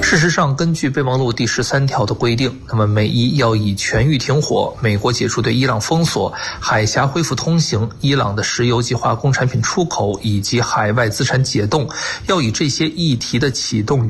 事实上，根据备忘录第13条的规定，那么美伊要以全域停火、美国解除对伊朗封锁、海峡恢复通行、伊朗的石油及化工产品出口以及海外资产解冻，要以这些议题的启动